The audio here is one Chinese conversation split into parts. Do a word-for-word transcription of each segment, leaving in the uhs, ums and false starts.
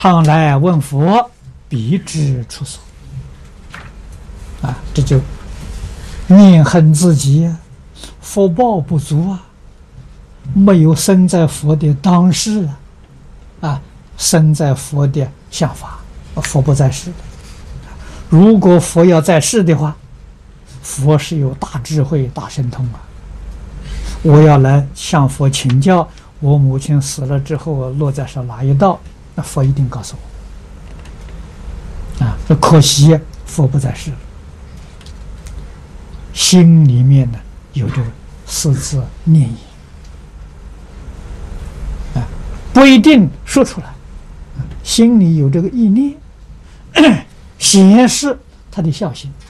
常来问佛，必知出所。啊，这就念恨自己福报不足啊，没有生在佛的当世啊，啊，生在佛的想法，佛不在世的。如果佛要在世的话，佛是有大智慧、大神通啊。我要来向佛请教，我母亲死了之后落在是哪一道，那佛一定告诉我。啊，这可惜佛不在世了，心里面呢有这个四字念言，啊，不一定说出来，啊，心里有这个意念，显示他的孝心，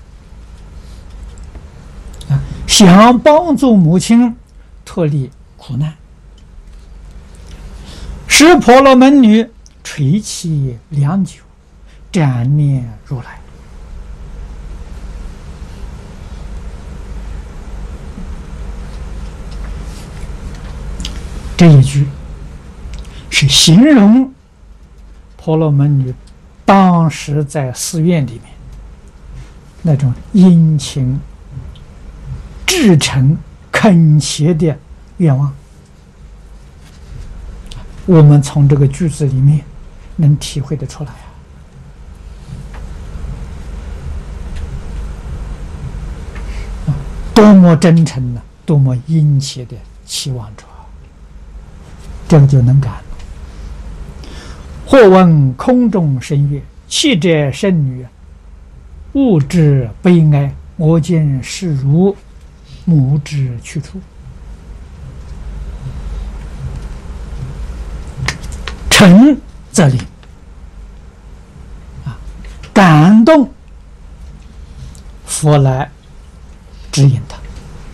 啊，想帮助母亲脱离苦难。使婆罗门女垂泣良久，瞻念如来。这一句是形容婆罗门女当时在寺院里面那种殷勤、至诚、恳切的愿望。我们从这个句子里面能体会得出来啊，多么真诚呢，多么殷切的期望着，这个就能感。或闻空中声乐，泣者圣女，悟之悲哀，我见是如母之去处。诚则灵啊，感动佛来指引他。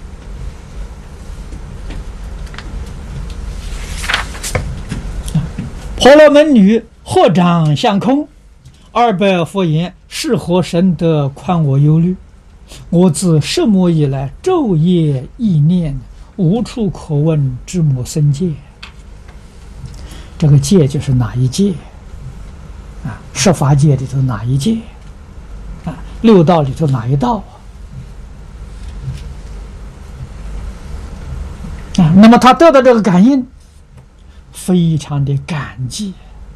婆罗门女合掌相空，二白佛言：是何神德宽我忧虑？我自十母以来，昼夜忆念，无处可问知母僧戒。这个戒就是哪一戒啊？十法界里头哪一戒啊？六道里头哪一道啊？那么他得到这个感应，非常的感激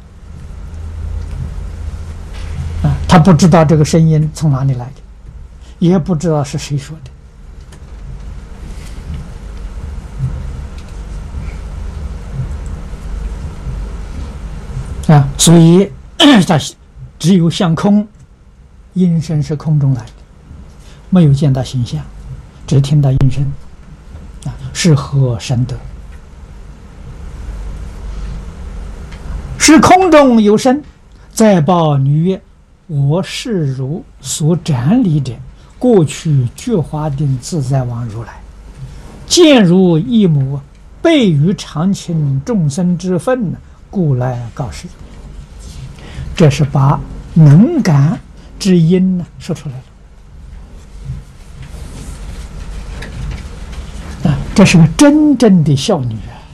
啊！他不知道这个声音从哪里来的，也不知道是谁说的。啊，所以他只有相空，音声是空中来的，没有见到形象，只听到音声，啊，是何神德？是空中有声，再报女曰：我是如所展理者，过去觉华定自在王如来，见如一母，备于常情众生之分，故来告示。这是把能感之音呢说出来了啊！这是个真正的孝女啊！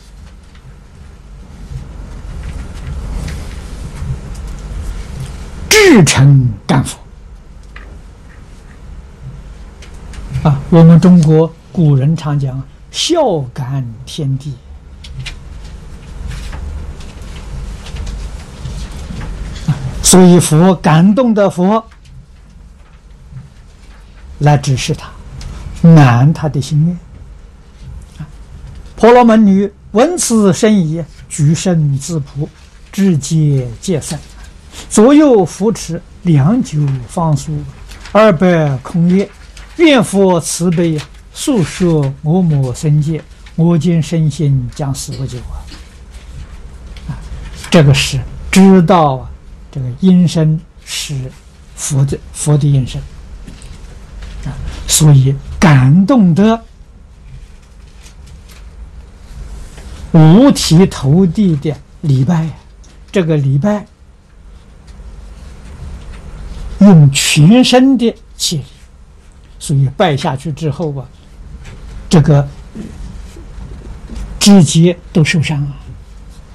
至诚感佛啊！我们中国古人常讲孝感天地。所以佛感动的佛来指示他，满他的心愿。婆罗门女闻此声已，举身自仆，直接戒散，左右扶持，良久方苏。二白空曰：愿佛慈悲，速摄我母僧戒，我今身心将死不久啊！这个是知道啊。这个音声是佛的佛的音声啊，所以感动得五体投地的礼拜，这个礼拜用全身的气力，所以拜下去之后啊，这个肢节都受伤啊。